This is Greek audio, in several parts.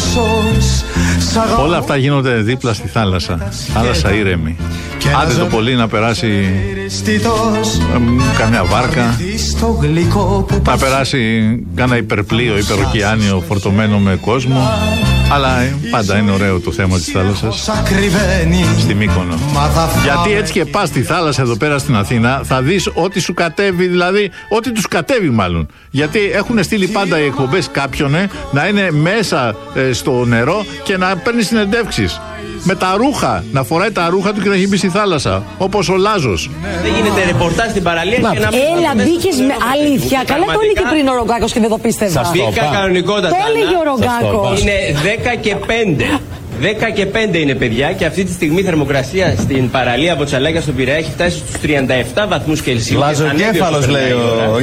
Όλα αυτά γίνονται δίπλα στη θάλασσα. Θάλασσα ήρεμη. Άντε το πολύ να περάσει καμιά βάρκα, να περάσει κάνα υπερπλοίο, υπεροκεάνιο φορτωμένο με κόσμο. Αλλά πάντα είναι ωραίο το θέμα της θάλασσας στη Μύκονο. Γιατί έτσι και πας στη θάλασσα εδώ πέρα στην Αθήνα, θα δεις ό,τι σου κατέβει, δηλαδή ό,τι τους κατέβει μάλλον. Γιατί έχουν στείλει πάντα οι εκπομπές κάποιον να είναι μέσα στο νερό και να παίρνει συνεντεύξεις. Με τα ρούχα, να φοράει τα ρούχα του και να έχει μπει στη θάλασσα. Όπως ο Λάζος. Δεν γίνεται ρεπορτάζ στην παραλία και να μην. Έλα, μπήκες με αλήθεια. Καλά το έλεγε πριν ο Ρογκάκος και δεν το πίστευα. Μπήκα κανονικότατα. Το έλεγε ο Ρογκάκος. Είναι 10 και 5. 10 και 5 είναι, παιδιά, και αυτή τη στιγμή η θερμοκρασία στην παραλία από Τσαλάκια στον Πειραιά έχει φτάσει στους 37 βαθμούς Κελσίου. Λαζοκέφαλος λέει ο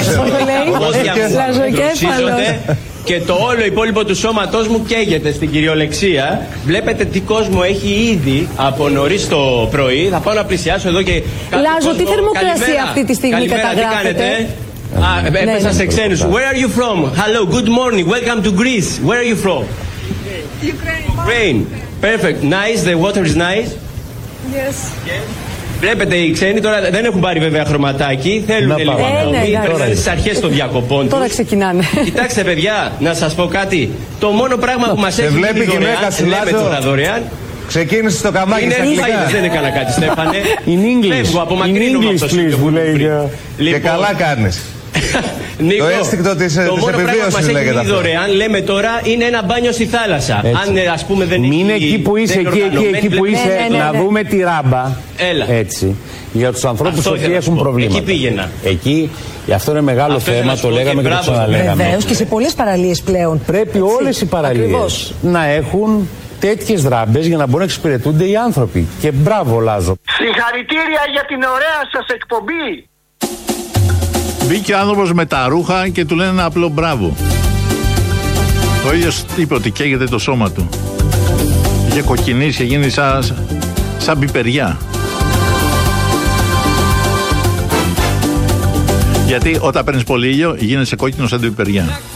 Λαζοκέφαλος. Και το όλο υπόλοιπο του σώματός μου καίγεται στην κυριολεξία. Βλέπετε τι κόσμο έχει ήδη από νωρίς το πρωί. Θα πάω να πλησιάσω εδώ και. Λάζο, τι θερμοκρασία αυτή τη στιγμή καταγράφεται? Έπεσα σε ξένους. Where are you from? Hello, good morning, welcome to Greece. Where are you from? Ukraine. Perfect. Nice. The water is nice. Yes. Βλέπετε οι ξένοι τώρα δεν έχουν πάρει βέβαια χρωματάκι. Θέλουν λίγο να στις αρχές των διακοπών τους. Τώρα ξεκινάνε. Κοιτάξτε παιδιά, να σας πω κάτι. Το μόνο πράγμα που μας έχει βλέπει δωρεάν, δωρεάν. Ξεκίνησε το καμάκι στα αγγλικά. Δεν έκανα κάτι, Στέφανε. In English. Φεύγω, απομακρύνομαι από το σπίτι μου. Και καλά κάνεις. Νίκο, το αίσθηκτο της επιβίωσης λέγεται αυτό. Δωρεάν, λέμε τώρα, είναι ένα μπάνιο στη θάλασσα. Αν ας πούμε δεν είναι εκεί που είσαι, εκεί που είσαι, να δούμε τη ράμπα. Έλα. Έτσι. Για τους ανθρώπους που έχουν προβλήματα. Εκεί πήγαινα. Εκεί, αυτό είναι μεγάλο θέμα, το λέγαμε και το ξαναλέγαμε. Βεβαίως και σε πολλές παραλίες πλέον. Πρέπει όλες οι παραλίες να έχουν τέτοιες ράμπες για να μπορούν να εξυπηρετούνται οι άνθρωποι. Και μπράβο, Λάζο. Συγχαρητήρια για την ωραία σας εκπομπή. Μπήκε ο άνθρωπος με τα ρούχα και του λένε ένα απλό μπράβο. Ο ίδιος είπε ότι καίγεται το σώμα του. Είχε κοκκινήσει, είχε γίνει σαν πιπεριά. Γιατί όταν παίρνεις πολύ ήλιο γίνεσαι κόκκινο σαν την πιπεριά.